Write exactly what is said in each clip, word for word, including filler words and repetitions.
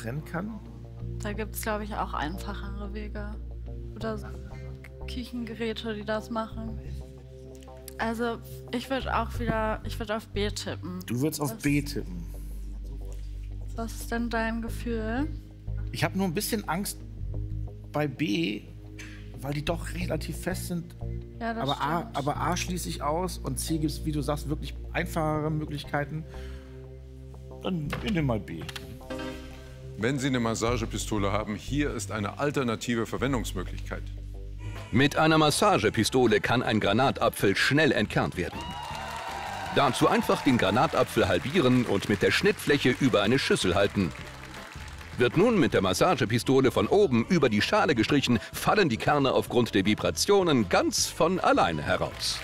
trennen kann? Da gibt es, glaube ich, auch einfachere Wege. Oder Küchengeräte, die das machen. Also, ich würde auch wieder, ich würde auf B tippen. Du würdest auf was, B tippen. Was ist denn dein Gefühl? Ich habe nur ein bisschen Angst bei B, weil die doch relativ fest sind. Ja, das aber, A, stimmt. aber A schließe ich aus und C gibt es, wie du sagst, wirklich einfachere Möglichkeiten. Dann wir nehmen mal B. Wenn Sie eine Massagepistole haben, hier ist eine alternative Verwendungsmöglichkeit. Mit einer Massagepistole kann ein Granatapfel schnell entkernt werden. Dazu einfach den Granatapfel halbieren und mit der Schnittfläche über eine Schüssel halten. Wird nun mit der Massagepistole von oben über die Schale gestrichen, fallen die Kerne aufgrund der Vibrationen ganz von alleine heraus.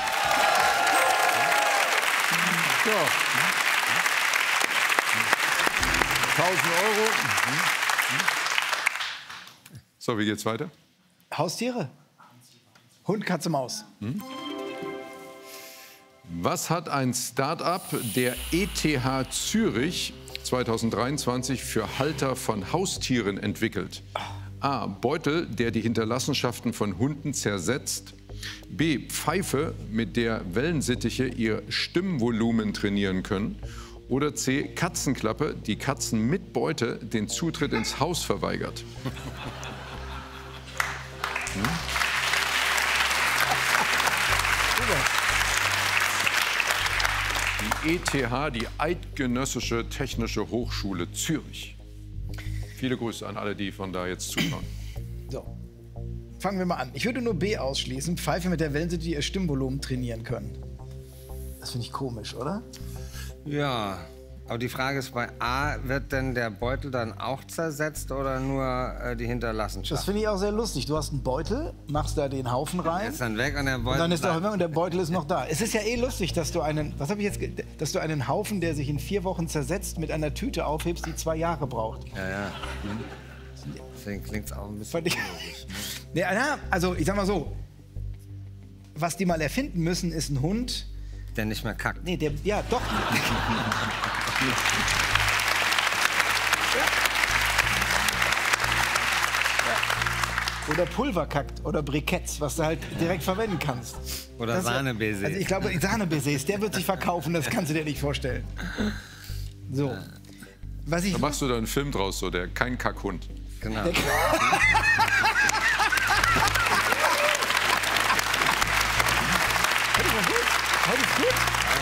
So. tausend Euro. So, wie geht's weiter? Haustiere? Hund, Katze, Maus. Hm? Was hat ein Start-up der E T H Zürich zweitausenddreiundzwanzig für Halter von Haustieren entwickelt? A. Beutel, der die Hinterlassenschaften von Hunden zersetzt. B. Pfeife, mit der Wellensittiche ihr Stimmvolumen trainieren können. Oder C. Katzenklappe, die Katzen mit Beute den Zutritt ins Haus verweigert. Hm? Die E T H, die Eidgenössische Technische Hochschule Zürich. Viele Grüße an alle, die von da jetzt zuschauen. So, fangen wir mal an. Ich würde nur B ausschließen. Pfeife, mit der Wellensittiche ihr Stimmvolumen trainieren können. Das finde ich komisch, oder? Ja, aber die Frage ist bei A, wird denn der Beutel dann auch zersetzt oder nur äh, die Hinterlassenschaft? Das finde ich auch sehr lustig. Du hast einen Beutel, machst da den Haufen rein. Ist dann weg und der Beutel Und dann ist bleibt. der, und der Beutel ist noch da. Es ist ja eh lustig, dass du einen, was habe ich jetzt, ge- dass du einen Haufen, der sich in vier Wochen zersetzt, mit einer Tüte aufhebst, die zwei Jahre braucht. Ja, ja. Deswegen klingt es auch ein bisschen Fand ich- unlogisch. Ne? Nee, na, also ich sag mal so, was die mal erfinden müssen, ist ein Hund. Der nicht mehr kackt. Nee, der, ja, doch. Oder Pulverkackt oder Briketts, was du halt direkt verwenden kannst. Oder Das- Sahnebaisers. Also ich glaube, Sahnebaisers, der wird sich verkaufen, das kannst du dir nicht vorstellen. So. Was ich Da machst du da einen Film draus, so der kein Kackhund. Genau. Heute war gut. Heute ist gut.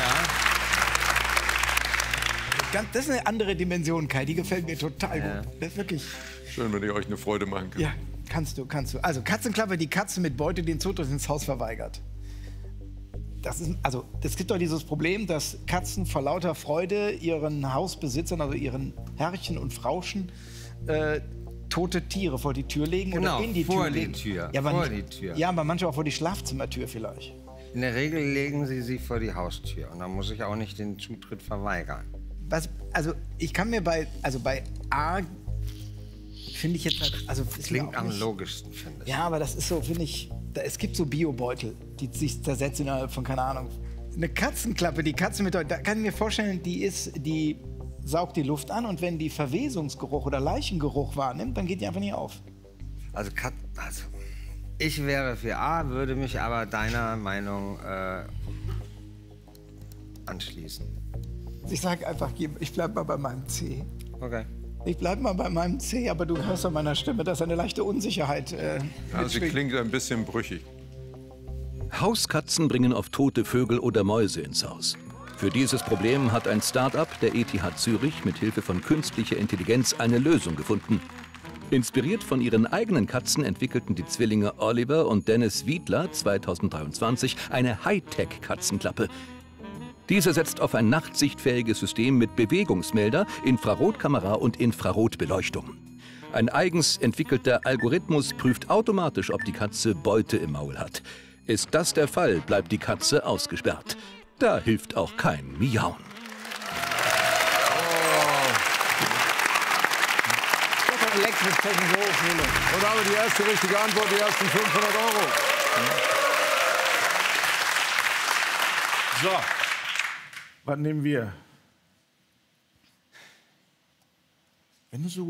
Ganz- Das ist eine andere Dimension, Kai. Die gefällt mir total Ja. gut. Das ist wirklich. Schön, wenn ich euch eine Freude machen kann. Ja, kannst du, kannst du. Also Katzenklappe, die Katze mit Beute den Zutritt ins Haus verweigert. Das ist, also, es gibt doch dieses Problem, dass Katzen vor lauter Freude ihren Hausbesitzern, also ihren Herrchen und Frauchen, äh, tote Tiere vor die Tür legen Genau, oder in die vor Tür die legen. Tür, Ja, aber vor nicht- die Tür. Ja, aber manchmal auch vor die Schlafzimmertür vielleicht. In der Regel legen sie sie vor die Haustür. Und dann muss ich auch nicht den Zutritt verweigern. Was, also ich kann mir bei, also bei A finde ich jetzt halt, also ist mir Klingt auch am nicht- logischsten, finde ich. Ja, aber das ist so, finde ich, da, es gibt so Biobeutel, die sich zersetzen innerhalb von, keine Ahnung. Eine Katzenklappe, die Katze mit, da kann ich mir vorstellen, die ist, die saugt die Luft an und wenn die Verwesungsgeruch oder Leichengeruch wahrnimmt, dann geht die einfach nicht auf. Also, Kat also ich wäre für A, würde mich aber deiner Meinung äh, anschließen. Ich sage einfach, ich bleibe mal bei meinem C. Okay. Ich bleibe mal bei meinem C, aber du hörst an meiner Stimme, dass eine leichte Unsicherheit äh, Ja, sie mitschwingt. klingt ein bisschen brüchig. Hauskatzen bringen oft tote Vögel oder Mäuse ins Haus. Für dieses Problem hat ein Start-up der E T H Zürich mit Hilfe von künstlicher Intelligenz eine Lösung gefunden. Inspiriert von ihren eigenen Katzen entwickelten die Zwillinge Oliver und Dennis Wiedler zweitausenddreiundzwanzig eine Hightech-Katzenklappe. Diese setzt auf ein nachtsichtfähiges System mit Bewegungsmelder, Infrarotkamera und Infrarotbeleuchtung. Ein eigens entwickelter Algorithmus prüft automatisch, ob die Katze Beute im Maul hat. Ist das der Fall, bleibt die Katze ausgesperrt. Da hilft auch kein Miauen. Elektrisch-Technische Hochschule. Und aber die erste richtige Antwort, die ersten fünfhundert Euro. So. Was nehmen wir? Wenn du so